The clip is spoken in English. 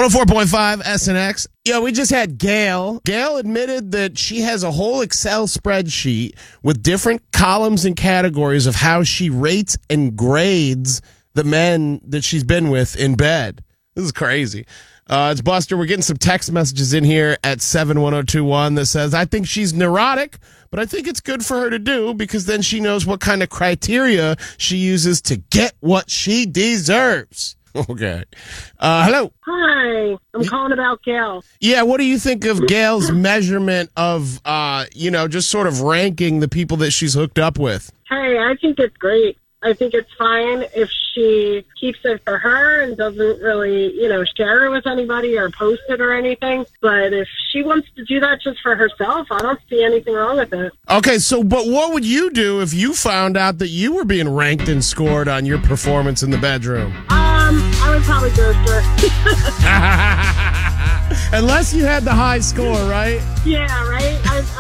104.5 SNX. Yo, we just had Gail. Gail admitted that she has a whole Excel spreadsheet with different columns and categories of how she rates and grades the men that she's been with in bed. This is crazy. It's Buster. We're getting some text messages in here at 71021 that says, I think she's neurotic, but I think it's good for her to do because then she knows what kind of criteria she uses to get what she deserves. Okay. Hello. Hi. I'm calling about Gail. Yeah, what do you think of Gail's measurement of, just sort of ranking the people that she's hooked up with? Hey, I think it's great. I think it's fine if she keeps it for her and doesn't really, share it with anybody or post it or anything. But if she wants to do that just for herself, I don't see anything wrong with it. Okay, but what would you do if you found out that you were being ranked and scored on your performance in the bedroom? I would probably ghost her. Unless you had the high score, right? Yeah, right?